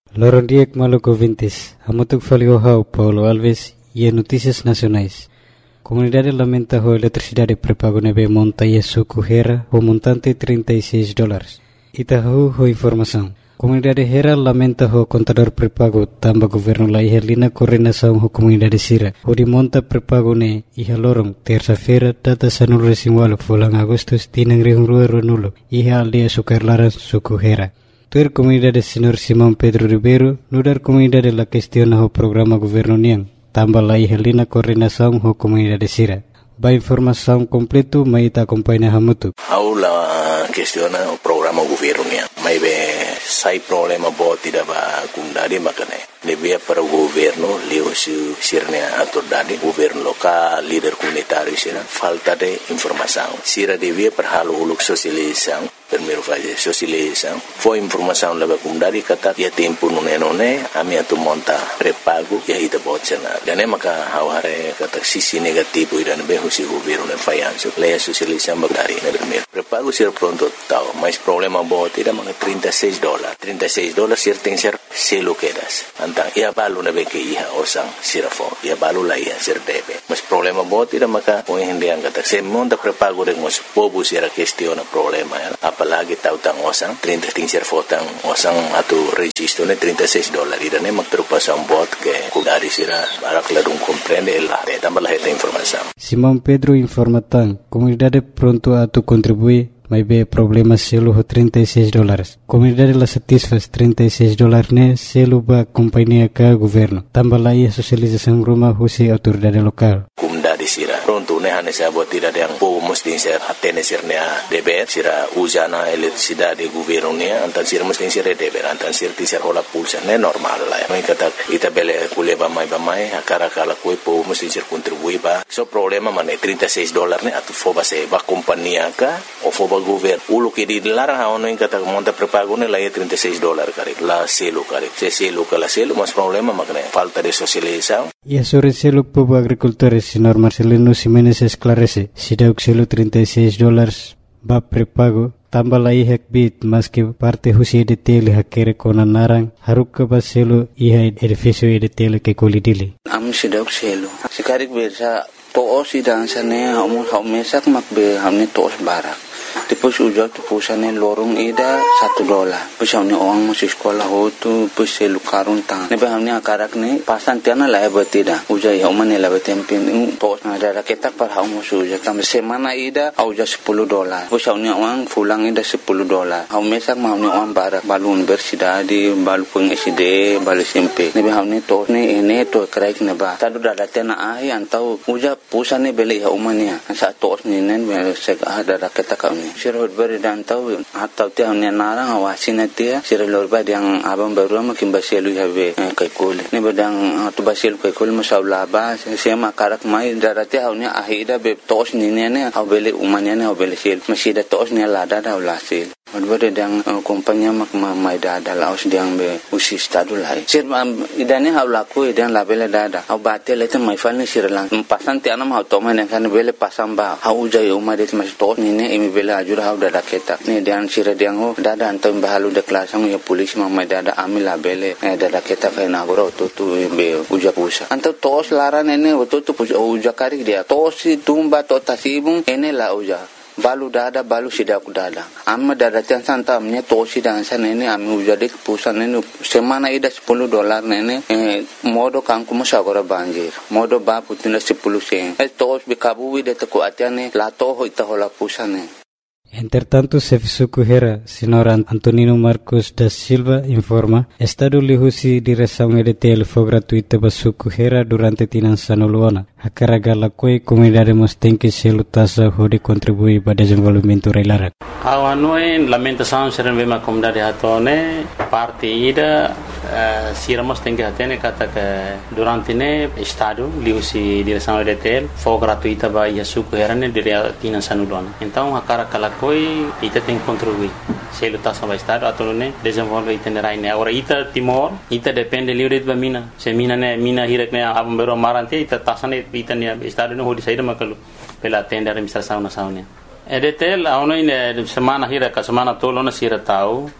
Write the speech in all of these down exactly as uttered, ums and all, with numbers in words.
Lorondiek Maluco Vintes, Amutuk Faliohau, Paulo Alves e Notícias Nacionais. Comunidade lamenta a eletricidade pré-pago nebe monta e suco Hera, o montante trinta e seis dólares. Itahu ho informação. Comunidade Hera lamenta o contador pré-pago tamba governo la ihelina coordenação ho comunidade Sira. O de monta pré-pago ne iha lorong terça-feira data sanul resimwalo fulang agustus tinang rihungrua ronulo iha aldea sukarlaran suco Hera. Tuer comunidade senhor Simão Pedro Ribeiro, nudar comunidade la questiona o programa governo niang, tamba la ihelina coordenação ho comunidade Sira. Ba informação completo mai ta acompanha hamutu. Aula questiona o programa governo niang. Mai be sai problema boti da ba kundadi makane. Devia para o governo, leo se sirne autoridade, governo local, líder comunitário sira, falta de informação. Sira devia para halo uluk socialização, primeiro fazer socialização. Foi informação leva comunidade kata ya tempo nune nune, a minha tu monta pré-pago e aí da botana. Dane maka haware kata sisi negativo ira ne behu si governo ne fayanso. Leia socialização bagari ne primeiro. Pré-pago sira pronto tau, mas problema boti da maka trinta e seis dólares. trinta e seis dólares sira tem ser selo quedas. Antang ia balu na beke iha osang sirafo ia balu la iha sir debe mas problema bot ida maka o hindi ang kata se monta prepago de mas pobu sira questiona problema ya apalagi tautang osang trinta ting sir fotang osang atu registro ne trinta e seis dólares ida ne magtrupasan bot ke kudari sira barak ladung comprende el de tambah la heta informação. Simão Pedro informatan comunidade pronto atu contribui mas be problema selo ho trinta e seis dólares. Comunidade la satisfaz trinta e seis dólares ne selo ba companhia ka governo. Tambah la ia socialização rumah husi autoridade lokal. Comunidade sira pronto ne hane sa bot tidak yang po mesti ser atene sir ne deber sira usana eletricidade governo ne antan sir mesti sir deber antan sir ti sir hola pulsa ne normal la. Mai kata ita bele kuleba mai ba mai akara kala koi po mesti sir contribui ba. So problema mane trinta e seis dólares ne atu foba se ba companhia ka o foba governo ulo que dilarang a ono em kata monta prepago ne la trinta e seis dólares kare la selo kare se selo kala selo mas problema makne falta de socialização. E sobre selo povo agricultores senhor Marcelino Ximenes esclarece se deu selo trinta e seis dólares ba prepago tambah la ihek bit mas que parte husi de tele hakere kona narang haruk ba selo iha edificio de tele que colidili am se deu selo sekarik bersa to sidang sane hamu hamesak makbe hamne tos barak. Depois ujar tu pusane lorong ida satu dolar. Depois hamne orang masih sekolah ho tu depois selu karun tang. Nebe hamne akarak ne pasan tiana la batida. Ujar ya umane la batempin tos na ada ketak par hamu suja kam semana ida auja sepuluh dolar. Depois hamne orang pulang ida sepuluh dolar. Hamu mesak hamne orang barak balu universidade balu peng S D balu S M P. Nebe hamne tos ne ene to kraik neba. Tadu dada tiana ahi antau ujar pusane beli ha umania. Sa tos ni nen sek ada ketak sira beri dan tahu atau tiang ni narang awasin dia sira lorba yang abang baru makin basielu habe kai kole ni badang tu basielu kai kole masalah ba sema karak mai darati haunya ahida be tos ni ne au bele umanya ne au bele sel masih da tos ni lada da ulasil Advare dang kompanya mak mai dada laos diang be usi stadu lai sir idane hau laku idan labele dada au batele te mai falni sir lang pasan ti anam hau toma ne kan bele pasam ba hau jai umade mas tos ni ne imi bele ajur hau dada keta ni diang sir diang ho dada antam bahalu de klasang ya polis mai dada ami labele dada keta kai na goro tu tu be uja pusa antam tos laran ene tu tu uja kari dia tos tumba to tasibung ene la uja balu dada balu sidak dada amma dada tiang santa amnya tosi dan sana ini ami ujade pusan ini semana ida sepuluh dolar nene eh, modo kangku musagora banjir modo ba putina sepuluh sen eh tos bikabu wide teko atiane la toho ita hola pusane. Entretanto, Serviço Hera, senhor Antonino Marcos da Silva, informa, Estado lihusi direção E D T L foi gratuita para Suco Hera durante Tinançano Luana. A carga la coi comunidade mos tem que se lutasa hode contribuir para desenvolvimento reilarak. Awan noi lamentação seren bema comunidade hatone parte ida uh, siramos tem que atene kata que durante ne Estado lihusi direção E D T L foi gratuita para Suco Hera ne dire Tinançano Luana. Então a carga la coi ita tem que contribuir. Se lutasa para Estado atau ne desenvolve itinerai ne. Ora ita Timor ita depende livre de mina. Se mina ne mina hirek ne abam bero marante ita tasane ita ne Estado ne hodi saída makalu pela tenda administração nacional. E D T L a ono ine semana hira ka semana tolo na sira tau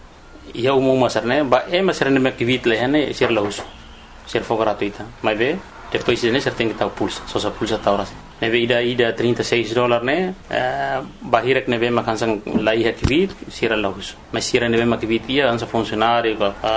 ia umum masarne ba e masarne me kivit lehane sir lahus sir for gratuita mas be depois de ser tem que estar pulsa só sa pulsa tá horas neve ida ida trinta e seis dólares né bahirek neve makansang lai kivit sir lahus mas sir neve makivit ia ansa funcionário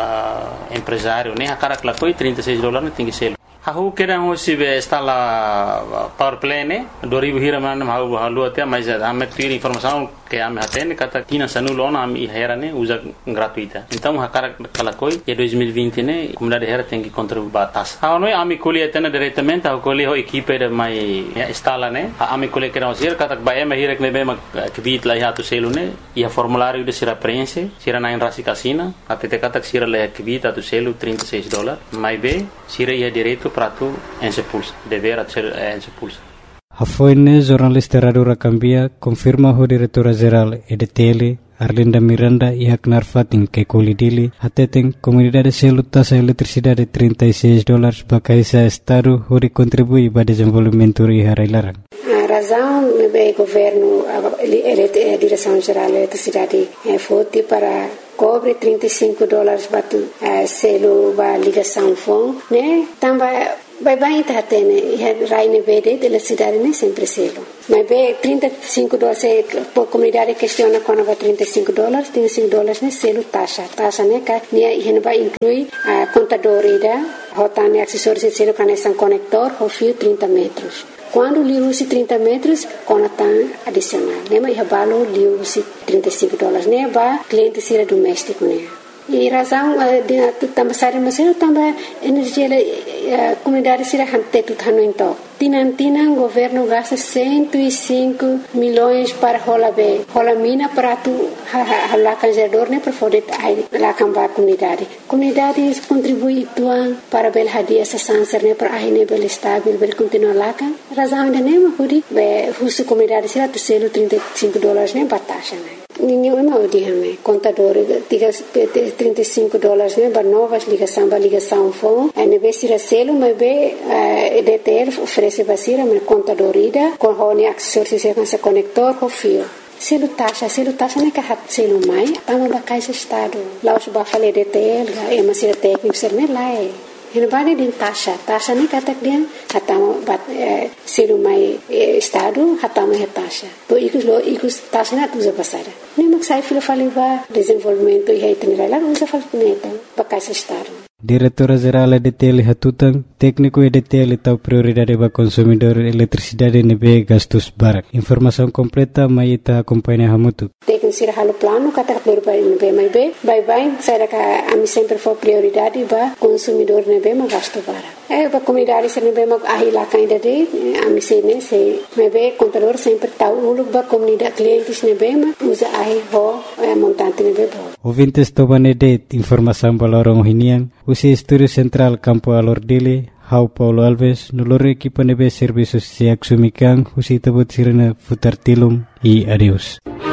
empresário né akarak la koi trinta e seis dólares tem que ser Aku kira hosi be instala power play ne dua ribu hira mana mau halu atia mas ame tiri informação que ame atene kata tina sanulona ame hera ne usa gratuita então hakara kalakoi ya dois mil e vinte ne comunidade hera tem que contribuir batas ah no ame colhe atena diretamente ao colhe ho equipe de mai instala ne ame colhe kira hosi kata ba ame hira ne be ma kvit la hatu selu ne ia formulário de sira prense sira na rasi casina até kata sira la kvit atu selu trinta e seis dólares mai be sira ia direito para tu ensepulsa dever ser ensepulsa. Hafoine jornalista Radura Cambia confirma o diretora-geral E D T L Arlinda Miranda e Aknar Fatin que colidili ateten comunidade selo taxa eletricidade trinta e seis dólares para esse estado onde contribui para o desenvolvimento e harailaran. A razão do governo, a direção-geral da eletricidade foi para cobre trinta e cinco dólares para o selo para ligação fone, né? Também vai bem tá tendo e raine verde de eletricidade nem sempre selo. Mas bem trinta e cinco dólares por comunidade questiona quando vai trinta e cinco dólares, trinta e cinco dólares né selo taxa, taxa né que né e vai inclui a contador ida, rotane acessórios de selo conexão conector, o fio trinta metros. Quando liu se trinta metros, conatan adicional. Lembra e abalo liu se trinta e cinco dólares né ba cliente sira doméstico né. E razão de também sair mas eu também energia a comunidade sira hante tudo hano então. Tinan tinan governo gasta cento e cinco milhões para holabe. Holamina para tu hala canjador né para poder lá cambar comunidade. Comunidade contribui tuan para bel hadia sa sanser né para ahine bel estável bel continuar lá kan. Razão de né mahuri be husu comunidade sira tu selo trinta e cinco dólares né batasha né. Ninguém me diz contador diga trinta e cinco dólares né para novas ligação para ligação fone a nível sira selo mas be E D T L oferece basira mas contador ida com hone acessórios com esse conector com fio selo taxa selo taxa né que hat selo mai tama ba caixa estado lá os ba fale E D T L é mas sira técnico ser né lá é Ele bani din taxa, taxa ni katak dia hatama bat selu mai estado hatama he taxa. To ikus lo ikus taxa na tuza pasada. Ni maksai filo faliva desenvolvimento e itinerário lá usa falta para caixa estado. Diretora-geral E D T L Hatutan, técnico E D T L tau prioridade para consumidor eletricidade nebe gastos barak. Informação completa mai ita acompanha hamutu. Técnico sira halo plano kata prioridade nebe mai be, bye bye, saya ka ami sempre for prioridade ba consumidor nebe ma gasto barak. Eh ba comunidade sira nebe ma ahila kainda de ami se ne se nebe contador sempre tau uluk ba comunidade clientes nebe ma usa ahi ho montante nebe bo. Ouvintes tobane de informação balorong hinian usi Estúdio Central Campo Alordile, Hau Paulo Alves, noloro equipa nebe serviços se axumikan, usi tabut sirena futar tilum e adeus.